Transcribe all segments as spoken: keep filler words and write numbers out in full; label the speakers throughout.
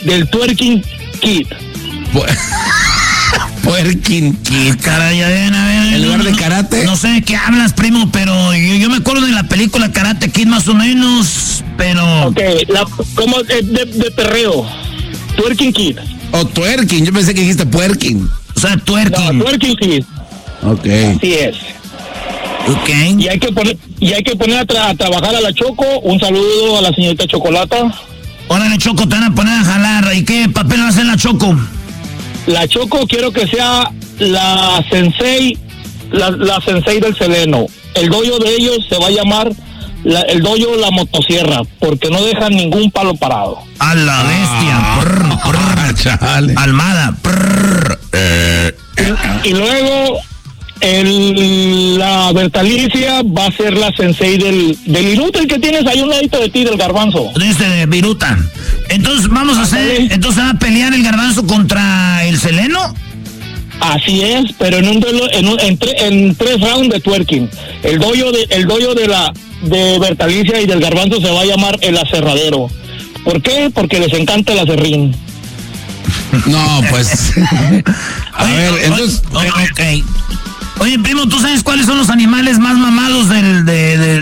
Speaker 1: del Twerking Kid.
Speaker 2: Twerking Kid.
Speaker 3: Caray, a ver, a ver.
Speaker 2: En lugar de karate.
Speaker 3: No sé de qué hablas, primo, pero yo, yo me acuerdo de la película Karate Kid más o menos, pero...
Speaker 1: Ok, la, como de, de, de perreo. Twerking Kid.
Speaker 2: O oh, twerking, yo pensé que dijiste puerking.
Speaker 3: O sea, twerking.
Speaker 1: No, Twerking Kid.
Speaker 2: Ok.
Speaker 1: Así es.
Speaker 3: Ok.
Speaker 1: Y hay que poner, y hay que poner a, tra- a trabajar a la Choco. Un saludo a la señorita Chocolata.
Speaker 3: Órale, Choco, te van a poner a jalar. ¿Y qué papel va a hacer la Choco?
Speaker 1: La Choco quiero que sea la sensei, la, la sensei del Seleno. El dojo de ellos se va a llamar la, el dojo La Motosierra, porque no dejan ningún palo parado.
Speaker 3: A la bestia.
Speaker 2: Ah,
Speaker 3: Prr, prr.
Speaker 2: chale.
Speaker 3: Almada. Prr. Eh.
Speaker 1: Y, y luego el, la Bertalicia va a ser la sensei del, del inútil que tienes ahí un ladito de ti, del Garbanzo.
Speaker 3: Dice Viruta. Entonces vamos a hacer, entonces va a pelear el Garbanzo contra el Seleno.
Speaker 1: Así es, pero en un duelo, en, un, en, tre, en tres rounds de twerking. El dojo de, el dojo de la de Bertalicia y del Garbanzo se va a llamar el aserradero. ¿Por qué? Porque les encanta el aserrín.
Speaker 2: No, pues. A
Speaker 3: Oye,
Speaker 2: ver,
Speaker 3: oye,
Speaker 2: entonces.
Speaker 3: oye, ok. Oye, primo, ¿tú sabes cuáles son los animales más mamados del, de, del,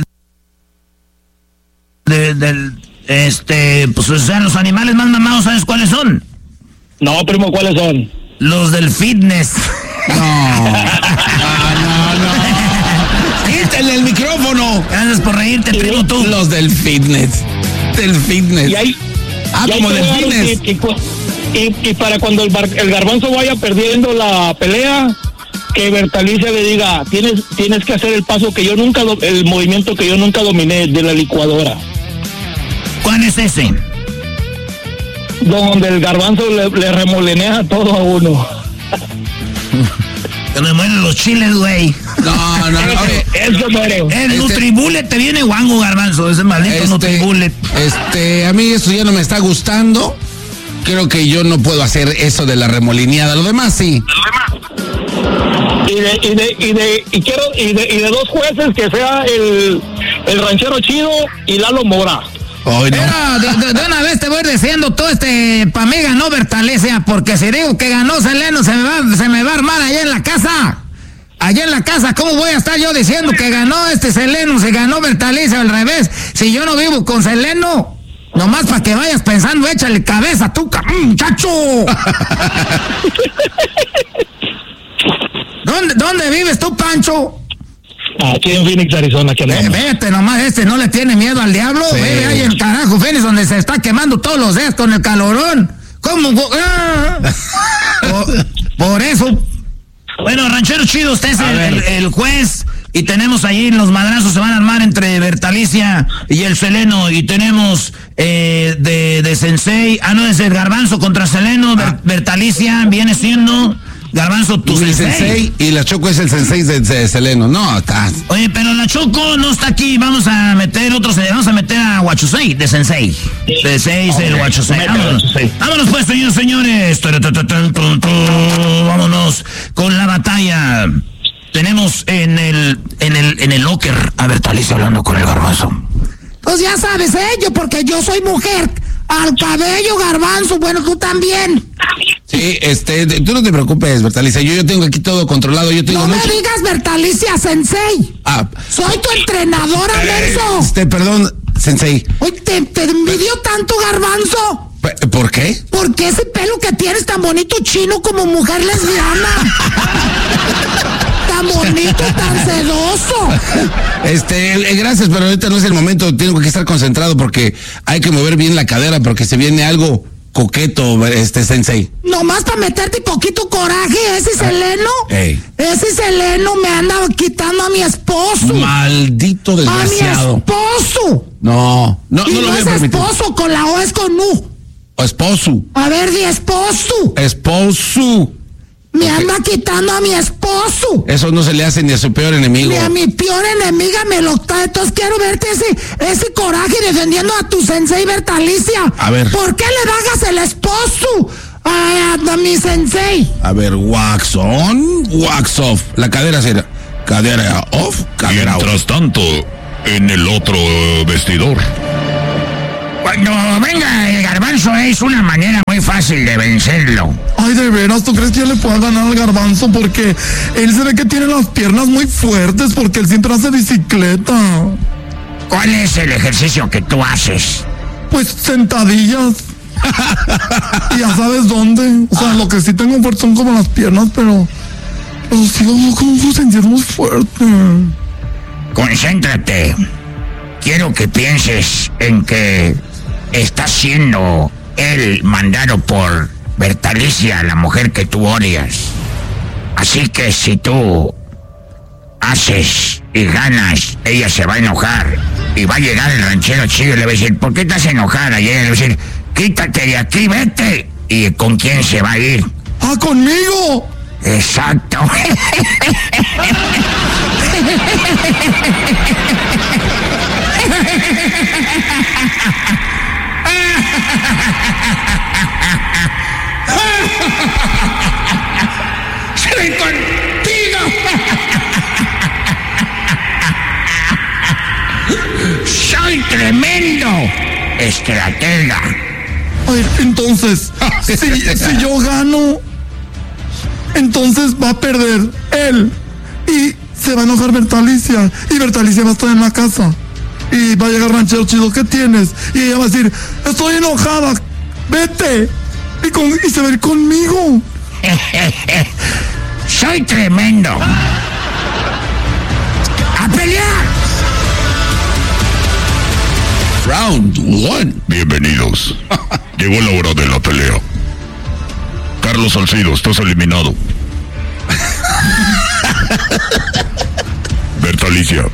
Speaker 3: de, del, este, pues, o sea, los animales más mamados, ¿sabes cuáles son?
Speaker 1: No, primo, ¿cuáles son?
Speaker 3: Los del fitness.
Speaker 2: No. No, no, no. Quítale el micrófono.
Speaker 3: Gracias por reírte, primo, tú.
Speaker 2: Los del fitness. Del fitness.
Speaker 1: Y hay,
Speaker 2: ah,
Speaker 1: y hay
Speaker 2: como
Speaker 1: que
Speaker 2: del
Speaker 1: dar un
Speaker 2: fitness.
Speaker 1: tip, Y, y, y para cuando el, bar, el Garbanzo vaya perdiendo la pelea, que Bertalicia le diga, tienes tienes que hacer el paso que yo nunca, do, el movimiento que yo nunca dominé de la licuadora.
Speaker 3: ¿Cuál es ese?
Speaker 1: Donde el Garbanzo le, le remolenea todo a uno.
Speaker 3: Que me mueren los chiles, güey.
Speaker 2: No, no, no. Oye,
Speaker 1: Eso muere.
Speaker 3: El
Speaker 2: Este-
Speaker 3: Nutribullet te viene guango, Garbanzo. Ese maldito
Speaker 2: este,
Speaker 3: Nutribullet.
Speaker 2: este, a mí esto ya no me está gustando. Creo que yo no puedo hacer eso de la remolineada. Lo demás sí.
Speaker 1: Y de, y de, y de, y quiero, y de, y de dos jueces que sea el, el ranchero chido y Lalo Mora.
Speaker 2: Hoy no.
Speaker 3: Pero de, de- de una vez te voy diciendo todo este, pa' mí ganó Bertalicia, porque si digo que ganó Seleno, se me va, se me va a armar allá en la casa. Allá en la casa, ¿cómo voy a estar yo diciendo que ganó este Seleno, si ganó Bertalicia al revés? Si yo no vivo con Seleno. Nomás para que vayas pensando, échale cabeza tú, mm, muchacho. ¿Dónde, ¿Dónde vives tú, Pancho?
Speaker 1: Aquí en Phoenix, Arizona, que
Speaker 3: Ve, vete nomás, este no le tiene miedo al diablo.
Speaker 2: Sí.
Speaker 3: Vive ahí en carajo, Phoenix, donde se está quemando todos los días con el calorón. ¿Cómo? Ah. por, por eso. Bueno, ranchero chido, usted es el, el, el juez. Y tenemos ahí los madrazos, se van a armar entre Bertalicia y el Seleno. Y tenemos eh, de, de Sensei, ah, no, es el Garbanzo contra Seleno. Ber, Bertalicia viene siendo Garbanzo, tu
Speaker 2: El
Speaker 3: sensei.
Speaker 2: sensei y la Choco es el sensei de, de Seleno. No, está.
Speaker 3: Oye, pero la Choco no está aquí. Vamos a meter otros, vamos a meter a Huachusei de Sensei. Sensei es el Huachusei. Vámonos. Vámonos pues, señores, señores. Vámonos con la batalla. Tenemos en el, en el, en el locker a Bertalicia hablando con el Garbanzo.
Speaker 4: Pues ya sabes, ¿eh? Yo, porque yo soy mujer. Al cabello, Garbanzo. Bueno, tú también.
Speaker 2: Sí, este, tú no te preocupes, Bertalicia. Yo, yo tengo aquí todo controlado. Yo tengo
Speaker 4: No me
Speaker 2: mucho...
Speaker 4: digas Bertalicia Sensei.
Speaker 2: Ah,
Speaker 4: Soy tu entrenadora, menso.
Speaker 2: este, perdón, sensei.
Speaker 4: Oye, te, te envidio tanto, Garbanzo.
Speaker 2: ¿Por qué?
Speaker 4: ¿Por qué ese pelo que tienes tan bonito chino como mujer lesbiana? Tan bonito, tan sedoso.
Speaker 2: Este, eh, gracias, pero ahorita no es el momento. Tengo que estar concentrado porque hay que mover bien la cadera porque se viene algo coqueto, este sensei.
Speaker 4: Nomás para meterte poquito coraje, ese Seleno.
Speaker 2: Ey.
Speaker 4: Ese Seleno me anda quitando a mi esposo.
Speaker 2: Maldito desgraciado.
Speaker 4: A mi esposo.
Speaker 2: No, no,
Speaker 4: Y
Speaker 2: no
Speaker 4: no,
Speaker 2: lo voy a
Speaker 4: es
Speaker 2: permitir.
Speaker 4: esposo, con la O es con U.
Speaker 2: O esposo.
Speaker 4: A ver, di esposo.
Speaker 2: Esposo.
Speaker 4: Me
Speaker 2: Ok.
Speaker 4: anda quitando a mi esposo.
Speaker 2: Eso no se le hace ni a su peor enemigo.
Speaker 4: Ni a mi peor enemiga me lo está. Entonces quiero verte ese, ese coraje defendiendo a tu sensei Bertalicia.
Speaker 2: A ver.
Speaker 4: ¿Por qué le bajas el esposo a, a, a mi sensei?
Speaker 2: A ver, wax on, wax off. La cadera será. Cadera off, cadera off.
Speaker 5: Mientras tanto, en el otro eh, vestidor.
Speaker 3: Cuando venga el Garbanzo es una manera muy fácil de vencerlo.
Speaker 5: Ay, de veras, ¿tú crees que yo le pueda ganar al Garbanzo? Porque él se ve que tiene las piernas muy fuertes porque él siempre hace bicicleta.
Speaker 3: ¿Cuál es el ejercicio que tú haces?
Speaker 5: Pues sentadillas. Y ya sabes dónde. O sea, lo que sí tengo fuerte son como las piernas, pero... Pero sí, como sentir muy fuerte.
Speaker 3: Concéntrate. Quiero que pienses en que está siendo él mandado por Bertalicia, la mujer que tú odias. Así que si tú haces y ganas, ella se va a enojar. Y va a llegar el ranchero chido y le va a decir, ¿por qué estás enojada? Y ella le va a decir, quítate de aquí, vete. ¿Y con quién se va a ir?
Speaker 5: ¡Ah, conmigo!
Speaker 3: Exacto. ¡Soy contigo! ¡Soy tremendo estratega!
Speaker 5: A ver, entonces, si, si yo gano, entonces va a perder él. Y se va a enojar Bertalicia. Y Bertalicia va a estar en la casa. Y va a llegar ranchero chido, ¿qué tienes? Y ella va a decir, estoy enojada, vete. Y, con, y se va a ir conmigo.
Speaker 3: ¡Soy tremendo! ¡A pelear!
Speaker 2: Round one.
Speaker 6: Bienvenidos. Llegó la hora de la pelea. Carlos Salcido, estás eliminado. Bertalicia.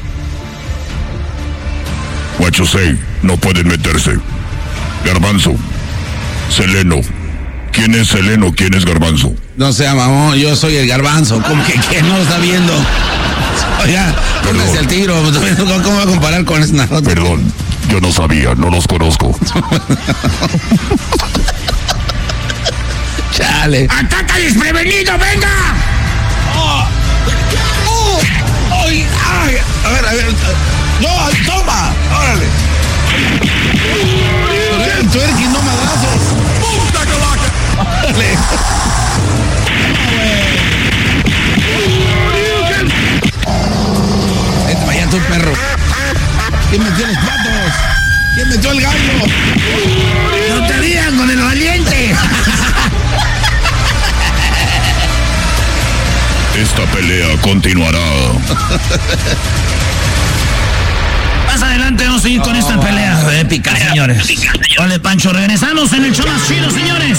Speaker 6: Huachosei, no pueden meterse. Garbanzo. Seleno. ¿Quién es Seleno? ¿Quién es Garbanzo?
Speaker 2: No sea mamón, yo soy el Garbanzo. ¿Cómo que quién no lo está viendo? Oiga, póngase al tiro. ¿Cómo va a comparar con esa nota?
Speaker 6: Perdón, yo no sabía, no los conozco.
Speaker 2: Chale.
Speaker 3: ¡Ataca desprevenido, venga!
Speaker 2: Oh, oh, ay, ay. A ver, a ver. No, toma. Órale. El twerking, no madrazos. Órale. Vete, vaya tú, perro. ¿Quién metió los patos? ¿Quién metió el gallo?
Speaker 3: ¡No te digan con el valiente!
Speaker 6: Esta pelea continuará.
Speaker 3: Más adelante vamos a seguir con esta pelea épica, señores. Vale, Pancho, regresamos en el show más chido, señores.